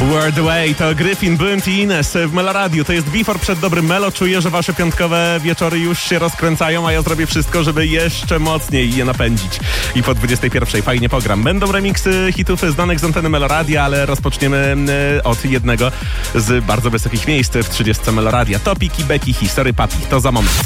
World Away to Gryffin, Blunt i Ines w Meloradiu. To jest Before przed dobrym Melo. Czuję, że wasze piątkowe wieczory już się rozkręcają, a ja zrobię wszystko, żeby jeszcze mocniej je napędzić. I po 21 fajnie pogram. Będą remiksy hitów znanych z anteny Meloradia, ale rozpoczniemy od jednego z bardzo wysokich miejsc w 30 Meloradia. Topiki, Beki, History Papi. To za moment.